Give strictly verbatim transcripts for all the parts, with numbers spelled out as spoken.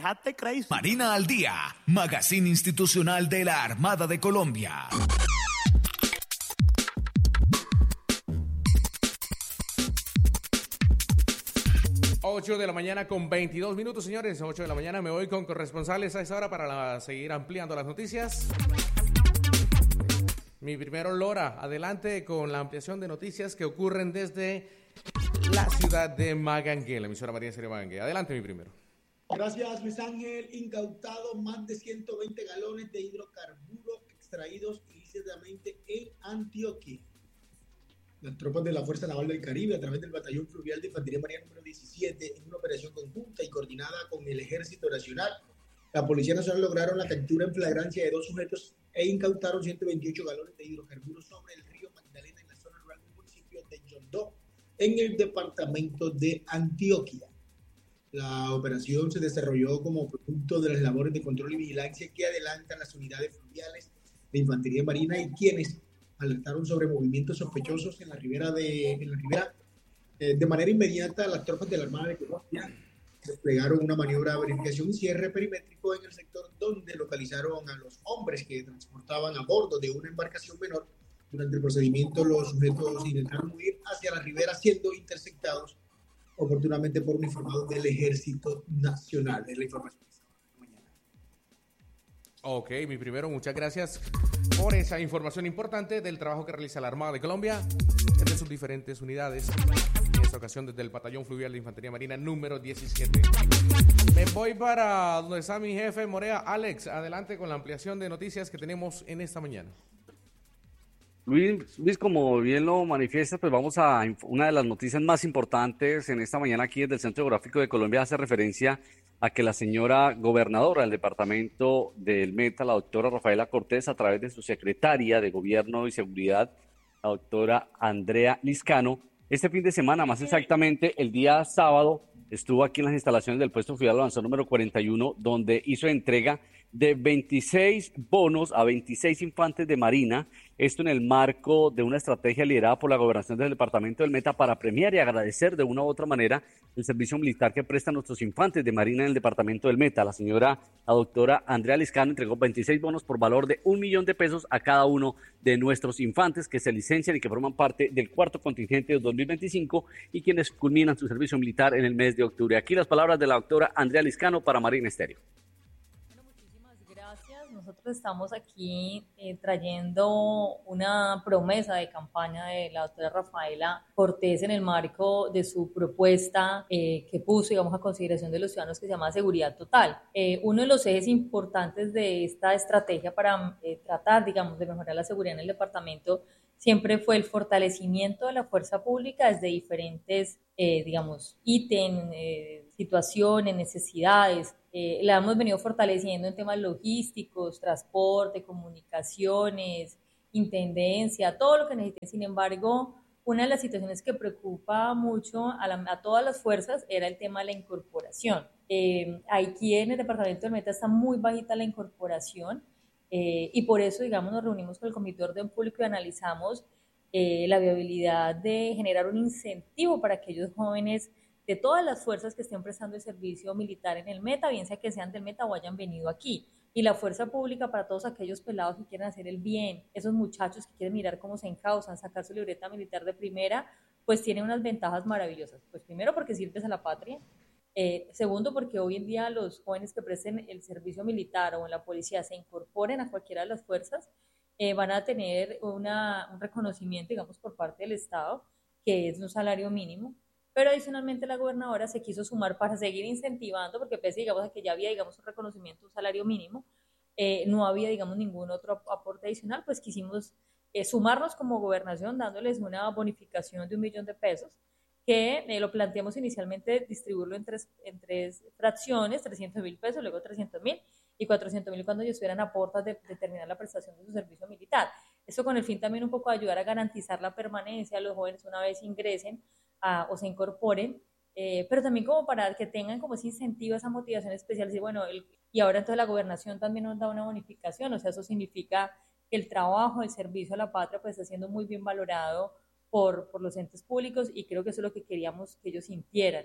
dejaste crazy. Marina al Día, magazine institucional de la Armada de Colombia. ocho de la mañana con veintidós minutos, señores. ocho de la mañana me voy con corresponsales a esa hora para la, seguir ampliando las noticias. Mi primero, Lora, adelante con la ampliación de noticias que ocurren desde la ciudad de Magangué, la emisora María Serio Magangué. Adelante, mi primero. Gracias, Luis Ángel. Incautado más de ciento veinte galones de hidrocarburos extraídos ilícitamente en Antioquia. Las tropas de la Fuerza Naval del Caribe, a través del Batallón Fluvial de Infantería Marina número diecisiete, en una operación conjunta y coordinada con el Ejército Nacional, la Policía Nacional lograron la captura en flagrancia de dos sujetos e incautaron ciento veintiocho galones de hidrocarburos sobre el río Magdalena en la zona rural del municipio de Yondó, en el departamento de Antioquia. La operación se desarrolló como producto de las labores de control y vigilancia que adelantan las unidades fluviales de Infantería Marina y quienes alertaron sobre movimientos sospechosos en la ribera de, en la ribera. Eh, de manera inmediata, las tropas de la Armada de Colombia desplegaron una maniobra de verificación y cierre perimétrico en el sector, donde localizaron a los hombres que transportaban a bordo de una embarcación menor. Durante el procedimiento, los sujetos intentaron huir hacia la ribera, siendo interceptados oportunamente por uniformados del Ejército Nacional. Es la información. Ok, mi primero, muchas gracias por esa información importante del trabajo que realiza la Armada de Colombia desde sus diferentes unidades, en esta ocasión desde el Batallón Fluvial de Infantería Marina número diecisiete. Me voy para donde está mi jefe Morea. Alex, adelante con la ampliación de noticias que tenemos en esta mañana. Luis, Luis, como bien lo manifiesta, pues vamos a una de las noticias más importantes en esta mañana aquí desde el Centro Geográfico de Colombia. Hace referencia a que la señora gobernadora del departamento del Meta, la doctora Rafaela Cortés, a través de su secretaria de Gobierno y Seguridad, la doctora Andrea Liscano, este fin de semana, más exactamente el día sábado, estuvo aquí en las instalaciones del puesto Fidel Avanzó número cuarenta y uno, donde hizo entrega de veintiséis bonos a veintiséis infantes de Marina, esto en el marco de una estrategia liderada por la gobernación del departamento del Meta para premiar y agradecer de una u otra manera el servicio militar que prestan nuestros infantes de Marina en el departamento del Meta. La señora, la doctora Andrea Liscano, entregó veintiséis bonos por valor de un millón de pesos a cada uno de nuestros infantes que se licencian y que forman parte del cuarto contingente de dos mil veinticinco y quienes culminan su servicio militar en el mes de octubre. Aquí las palabras de la doctora Andrea Liscano para Marina Estéreo. Nosotros estamos aquí eh, trayendo una promesa de campaña de la doctora Rafaela Cortés en el marco de su propuesta eh, que puso, digamos, a consideración de los ciudadanos, que se llama Seguridad Total. Eh, uno de los ejes importantes de esta estrategia para eh, tratar, digamos, de mejorar la seguridad en el departamento siempre fue el fortalecimiento de la fuerza pública desde diferentes, eh, digamos, ítems, eh, situaciones, necesidades. Eh, la hemos venido fortaleciendo en temas logísticos, transporte, comunicaciones, intendencia, todo lo que necesiten. Sin embargo, una de las situaciones que preocupa mucho a, la, a todas las fuerzas era el tema de la incorporación. Eh, aquí en el departamento del Meta está muy bajita la incorporación. Eh, y por eso, digamos, nos reunimos con el Comité de Orden Público y analizamos eh, la viabilidad de generar un incentivo para aquellos jóvenes de todas las fuerzas que estén prestando el servicio militar en el Meta, bien sea que sean del Meta o hayan venido aquí. Y la fuerza pública para todos aquellos pelados que quieren hacer el bien, esos muchachos que quieren mirar cómo se encausan, sacar su libreta militar de primera, pues tiene unas ventajas maravillosas. Pues primero porque sirves a la patria. Eh, segundo, porque hoy en día los jóvenes que presten el servicio militar o en la policía se incorporen a cualquiera de las fuerzas, eh, van a tener una, un reconocimiento, digamos, por parte del Estado, que es un salario mínimo. Pero adicionalmente la gobernadora se quiso sumar para seguir incentivando, porque pese, digamos, a que ya había, digamos, un reconocimiento, un salario mínimo, eh, no había, digamos, ningún otro aporte adicional, pues quisimos eh, sumarnos como gobernación dándoles una bonificación de un millón de pesos, que eh, lo planteamos inicialmente distribuirlo en tres, en tres fracciones, trescientos mil pesos, luego trescientos mil y cuatrocientos mil cuando ellos estuvieran a puertas de, de terminar la prestación de su servicio militar. Eso con el fin también un poco de ayudar a garantizar la permanencia de los jóvenes una vez ingresen a, o se incorporen, eh, pero también como para que tengan como ese incentivo, esa motivación especial, decir, bueno, el, y ahora entonces la gobernación también nos da una bonificación, o sea, eso significa que el trabajo, el servicio a la patria pues está siendo muy bien valorado Por, por los entes públicos y creo que eso es lo que queríamos que ellos sintieran.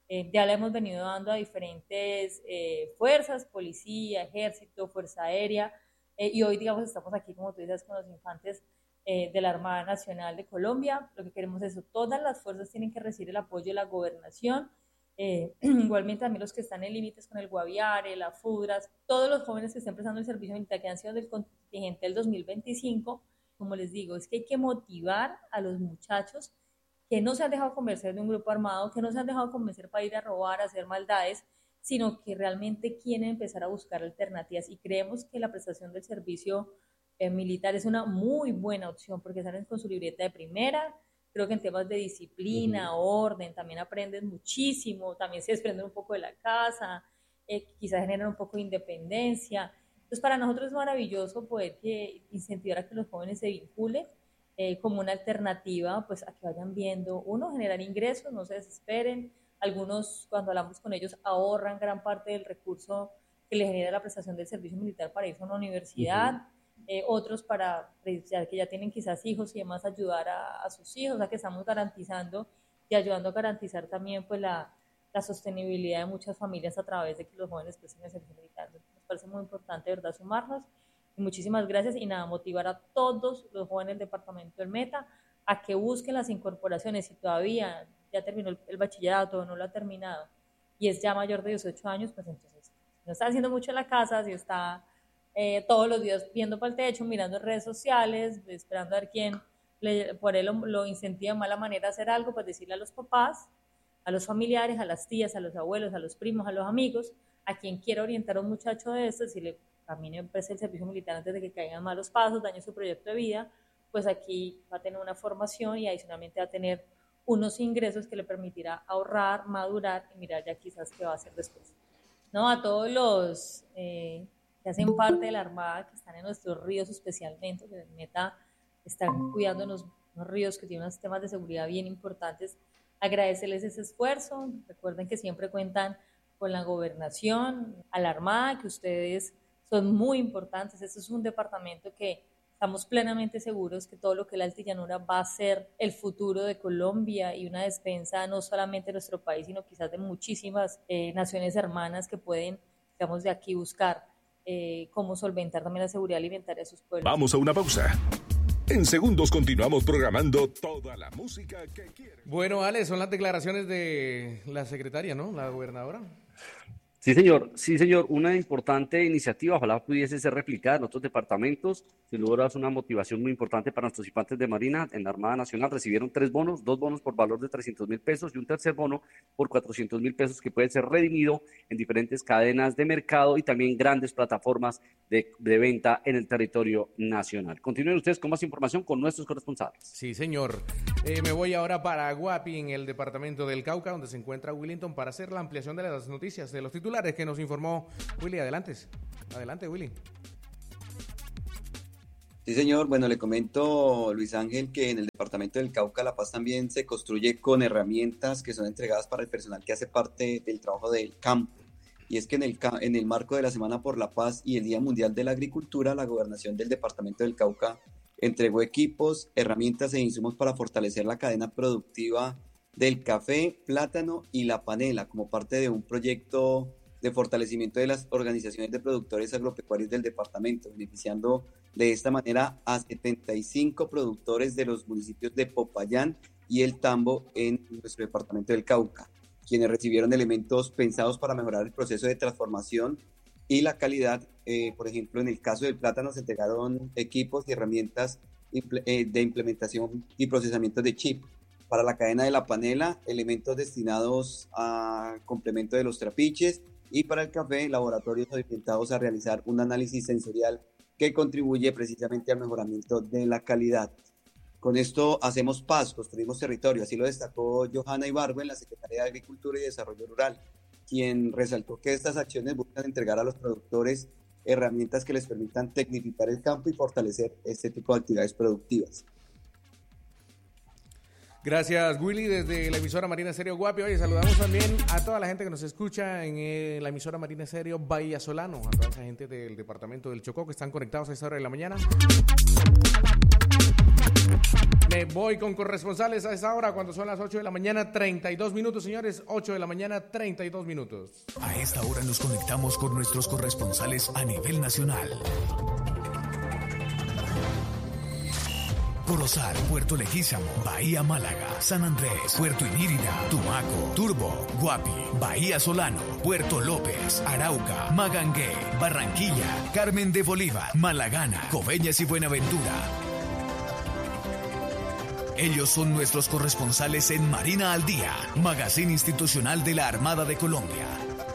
Eh, ya le hemos venido dando a diferentes eh, fuerzas, policía, ejército, fuerza aérea, eh, y hoy, digamos, estamos aquí, como tú dices, con los infantes eh, de la Armada Nacional de Colombia. Lo que queremos es eso, todas las fuerzas tienen que recibir el apoyo de la gobernación, eh, igualmente también los que están en límites con el Guaviare, la FUDRAS, todos los jóvenes que estén prestando el servicio militar que han sido del contingente del dos mil veinticinco, como les digo, es que hay que motivar a los muchachos que no se han dejado convencer de un grupo armado, que no se han dejado convencer para ir a robar, a hacer maldades, sino que realmente quieren empezar a buscar alternativas, y creemos que la prestación del servicio eh, militar es una muy buena opción, porque salen con su libreta de primera. Creo que en temas de disciplina, uh-huh. orden, también aprenden muchísimo, también se desprenden un poco de la casa, eh, quizás generan un poco de independencia. Entonces, para nosotros es maravilloso poder que, incentivar a que los jóvenes se vinculen eh, como una alternativa, pues a que vayan viendo, uno, generar ingresos, no se desesperen. Algunos, cuando hablamos con ellos, ahorran gran parte del recurso que les genera la prestación del servicio militar para irse a una universidad. Uh-huh. Eh, otros para, ya que ya tienen quizás hijos y demás, ayudar a, a sus hijos, o sea que estamos garantizando y ayudando a garantizar también pues la, la sostenibilidad de muchas familias a través de que los jóvenes presten el servicio militar. Nos parece muy importante, de verdad, sumarnos, y muchísimas gracias, y nada, motivar a todos los jóvenes del departamento del Meta a que busquen las incorporaciones. Si todavía ya terminó el, el bachillerato o no lo ha terminado y es ya mayor de dieciocho años, pues entonces no está haciendo mucho en la casa, si está Eh, todos los días viendo para el techo, mirando redes sociales, esperando a ver quién le, por él lo, lo incentiva de mala manera a hacer algo, pues decirle a los papás, a los familiares, a las tías, a los abuelos, a los primos, a los amigos, a quien quiera orientar a un muchacho de estos, si le camine empresa el servicio militar antes de que caigan malos pasos, dañe su proyecto de vida, pues aquí va a tener una formación y adicionalmente va a tener unos ingresos que le permitirá ahorrar, madurar y mirar ya quizás qué va a hacer después. No, a todos los... Eh, que hacen parte de la Armada, que están en nuestros ríos especialmente, que en el Meta están cuidando unos, unos ríos que tienen unos temas de seguridad bien importantes, agradecerles ese esfuerzo. Recuerden que siempre cuentan con la gobernación, a la Armada, que ustedes son muy importantes. Este es un departamento que estamos plenamente seguros que todo lo que la Altillanura va a ser el futuro de Colombia y una despensa no solamente de nuestro país, sino quizás de muchísimas eh, naciones hermanas que pueden, digamos, de aquí buscar Eh, cómo solventar también la seguridad alimentaria de sus pueblos. Vamos a una pausa. En segundos continuamos programando toda la música que quieres. Bueno, Ale, son las declaraciones de la secretaria, ¿no? La gobernadora. Sí, señor. Sí, señor. Una importante iniciativa. Ojalá pudiese ser replicada en otros departamentos. Sin lugar es una motivación muy importante para nuestros infantes de Marina. En la Armada Nacional recibieron tres bonos, dos bonos por valor de trescientos mil pesos y un tercer bono por cuatrocientos mil pesos que puede ser redimido en diferentes cadenas de mercado y también grandes plataformas de, de venta en el territorio nacional. Continúen ustedes con más información con nuestros corresponsales. Sí, señor. Eh, me voy ahora para Guapi, en el departamento del Cauca, donde se encuentra Willington para hacer la ampliación de las noticias, de los titulares que nos informó Willy. Adelante, adelante Willy. Sí, señor. Bueno, le comento, Luis Ángel, que en el departamento del Cauca, La Paz también se construye con herramientas que son entregadas para el personal que hace parte del trabajo del campo. Y es que en el, en el marco de la Semana por la Paz y el Día Mundial de la Agricultura, la gobernación del departamento del Cauca entregó equipos, herramientas e insumos para fortalecer la cadena productiva del café, plátano y la panela, como parte de un proyecto de fortalecimiento de las organizaciones de productores agropecuarios del departamento, beneficiando de esta manera a setenta y cinco productores de los municipios de Popayán y El Tambo en nuestro departamento del Cauca, quienes recibieron elementos pensados para mejorar el proceso de transformación y la calidad. Eh, por ejemplo, en el caso del plátano se entregaron equipos y herramientas de implementación y procesamiento de chip. Para la cadena de la panela, elementos destinados a complemento de los trapiches, y para el café, laboratorios orientados a realizar un análisis sensorial que contribuye precisamente al mejoramiento de la calidad. Con esto hacemos paz, construimos territorio, así lo destacó Johanna Ibargüen, la Secretaria de Agricultura y Desarrollo Rural, quien resaltó que estas acciones buscan entregar a los productores herramientas que les permitan tecnificar el campo y fortalecer este tipo de actividades productivas. Gracias, Willy, desde la emisora Marina Estéreo Guapi. Oye, saludamos también a toda la gente que nos escucha en eh, la emisora Marina Estéreo Bahía Solano, a toda esa gente del departamento del Chocó que están conectados a esta hora de la mañana. Me voy con corresponsales a esa hora cuando son las ocho de la mañana, treinta y dos minutos, señores. ocho de la mañana, treinta y dos minutos. A esta hora nos conectamos con nuestros corresponsales a nivel nacional. Corozal, Puerto Leguízamo, Bahía Málaga, San Andrés, Puerto Inírida, Tumaco, Turbo, Guapi, Bahía Solano, Puerto López, Arauca, Magangué, Barranquilla, Carmen de Bolívar, Malagana, Coveñas y Buenaventura. Ellos son nuestros corresponsales en Marina al Día, magazine institucional de la Armada de Colombia.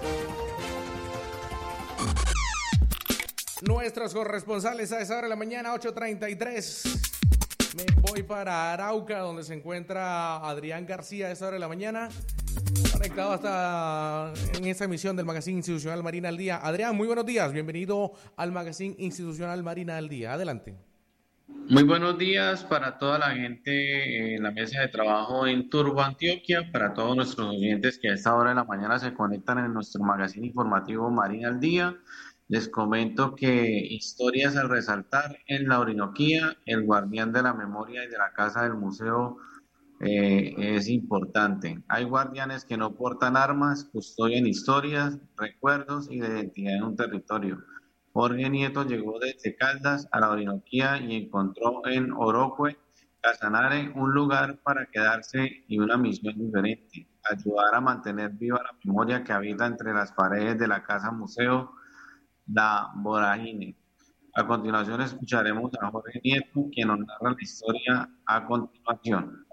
Nuestros corresponsales a esa hora de la mañana, ocho treinta y tres. Me voy para Arauca, donde se encuentra Adrián García a esa hora de la mañana, conectado hasta en esta emisión del Magazine Institucional Marina al Día. Adrián, muy buenos días, bienvenido al Magazine Institucional Marina al Día. Adelante. Muy buenos días para toda la gente en la mesa de trabajo en Turbo, Antioquia, para todos nuestros oyentes que a esta hora de la mañana se conectan en nuestro magazine informativo Marina al Día. Les comento que historias al resaltar en la Orinoquía, el guardián de la memoria y de la casa del museo eh, es importante. Hay guardianes que no portan armas, custodian historias, recuerdos y de identidad en un territorio. Jorge Nieto llegó desde Caldas a la Orinoquía y encontró en Orocue, Casanare, un lugar para quedarse y una misión diferente: ayudar a mantener viva la memoria que habita entre las paredes de la casa museo La Vorágine. A continuación escucharemos a Jorge Nieto, quien nos narra la historia a continuación.